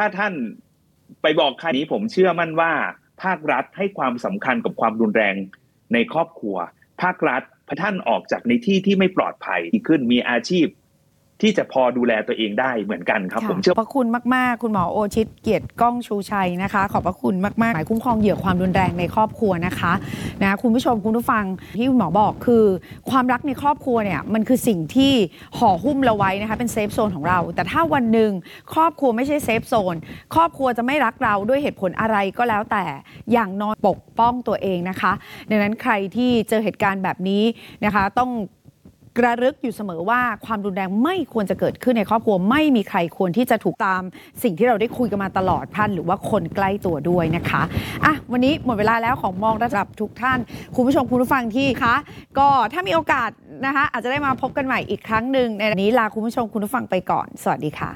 ถ้าท่านไปบอกใครนี้ผมเชื่อมั่นว่าภาครัฐให้ความสำคัญกับความรุนแรงในครอบครัวภาครัฐท่านออกจากในที่ที่ไม่ปลอดภัยขึ้นมีอาชีพที่จะพอดูแลตัวเองได้เหมือนกันครับผมเชื่อขอบพระคุณมากๆคุณหมอโอชิตเกียรติก้องชูชัยนะคะขอบพระคุณมากๆหมายคุ้มครองเหยื่อความรุนแรงในครอบครัวนะคะคุณผู้ชมคุณผู้ฟังที่คุณหมอบอกคือความรักในครอบครัวเนี่ยมันคือสิ่งที่ห่อหุ้มเราไว้นะคะเป็นเซฟโซนของเราแต่ถ้าวันหนึ่งครอบครัวไม่ใช่เซฟโซนครอบครัวจะไม่รักเราด้วยเหตุผลอะไรก็แล้วแต่อย่างน้อยปกป้องตัวเองนะคะดังนั้นใครที่เจอเหตุการณ์แบบนี้นะคะต้องกระลึกอยู่เสมอว่าความรุนแรงไม่ควรจะเกิดขึ้นในครอบครัวไม่มีใครควรที่จะถูกตามสิ่งที่เราได้คุยกันมาตลอดท่านหรือว่าคนใกล้ตัวด้วยนะคะวันนี้หมดเวลาแล้วของมองระดับทุกท่านคุณผู้ชมคุณผู้ฟังที่คะก็ถ้ามีโอกาสนะคะอาจจะได้มาพบกันใหม่อีกครั้งหนึ่งในวันนี้ลาคุณผู้ชมคุณผู้ฟังไปก่อนสวัสดีค่ะ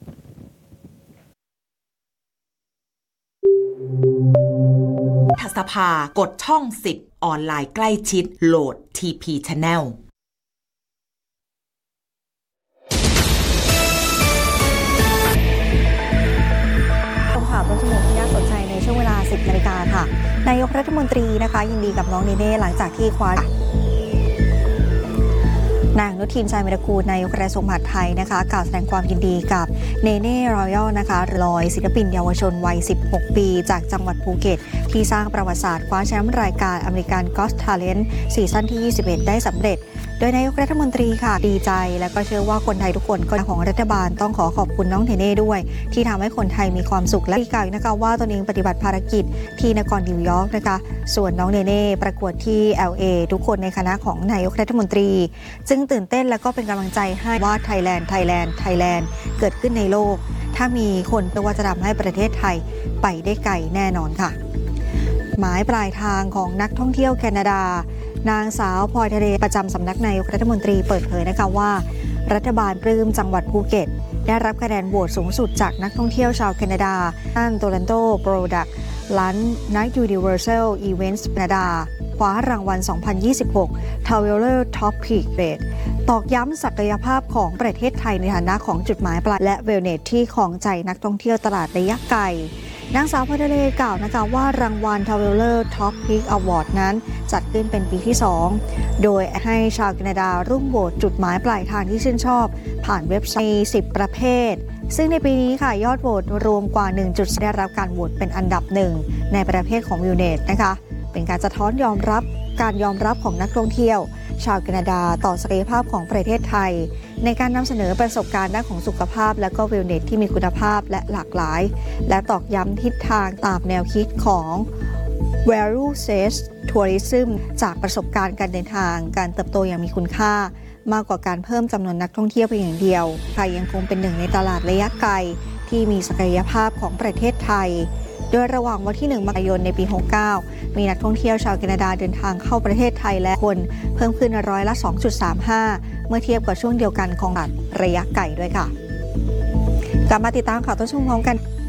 ทัศภากดช่อง10ออนไลน์ใกล้ชิดโหลด TP Channel ต้นชั่วโมงที่น่าสนใจในช่วงเวลา 10 นาฬิกาค่ะนายกรัฐมนตรีนะคะยินดีกับน้องเนเน่หลังจากที่คว้านางอนุทิน ชาญวีรกูลนายกกระทรวงมหาดไทยนะคะกล่าวแสดงความยินดีกับเนเน่รอยัลนะคะลอยศิลปินเยาวชนวัย 16 ปีจากจังหวัดภูเก็ตที่สร้างประวัติศาสตร์คว้าแชมป์รายการ American Got Talent ซีซั่นที่ 21 ได้สำเร็จโดยนายกรัฐมนตรีค่ะดีใจและก็เชื่อว่าคนไทยทุกคนก็ของรัฐบาลต้องขอบคุณน้องเนเน่ด้วยที่ทำให้คนไทยมีความสุขและกล่าวนะคะว่าตนเองปฏิบัติภารกิจที่นครนิวยอร์กนะคะส่วนน้องเนเน่ประกวดที่ LA ทุกคนในคณะของนายกรัฐมนตรีจึงตื่นเต้นและก็เป็นกำลังใจให้ว่าไทยแลนด์เกิดขึ้นในโลกถ้ามีคนไม่ว่าจะทำให้ประเทศไทยไปได้ไกลแน่นอนค่ะหมายปลายทางของนักท่องเที่ยวแคนาดานางสาวพลอยทะเลประจำสำนักนายกรัฐมนตรีเปิดเผยนะคะว่ารัฐบาลปลื้มจังหวัดภูเก็ตได้รับคะแนนโหวตสูงสุดจากนักท่องเที่ยวชาวแคนาดาด้านโตลันโตโปรดักต์ลันนัก Universal Events แคนาดาคว้ารางวัล 2026 Traveler Topic Rate ตอกย้ำศักยภาพของประเทศไทยในฐานะของจุดหมายปลายและเวลเนสที่ครองใจนักท่องเที่ยวตลาดระยะไกลนางสาวพลอยทะเลกล่าวนะคะว่ารางวัล Traveler Topic Award นั้นจัดขึ้นเป็นปีที่ 2 โดยให้ชาวแคนาดาร่วมโหวตจุดหมายปลายทางที่ชื่นชอบผ่านเว็บไซต์10 ประเภทซึ่งในปีนี้ค่ะยอดโหวตรวมกว่า 1 จุดได้รับการโหวตเป็นอันดับ1ในประเภทของวิวเนสนะคะเป็นการสะท้อนการยอมรับของนักท่องเที่ยวชาวแคนาดาต่อศักยภาพของประเทศไทยในการนำเสนอประสบการณ์ด้านของสุขภาพและก็เวลเนสที่มีคุณภาพและหลากหลายและตอกย้ำทิศทางตามแนวคิดของ Value-Based Tourism จากประสบการณ์การเดินทางการเติบโตอย่างมีคุณค่ามากกว่าการเพิ่มจำนวนนักท่องเที่ยวเพียงอย่างเดียวไทยยังคงเป็นหนึ่งในตลาดระยะไกลที่มีศักยภาพของประเทศไทยโดยระหว่างวันที่ 1 กันยายนในปี 69 มีนักท่องเที่ยวชาวแคนาดาเดินทางเข้าประเทศไทยและคนเพิ่มขึ้นร้อยละ 2.35 เมื่อเทียบกับช่วงเดียวกันของระยะไกลด้วยค่ะกลับมาติดตามข่าวต้นชั่วโมงกัน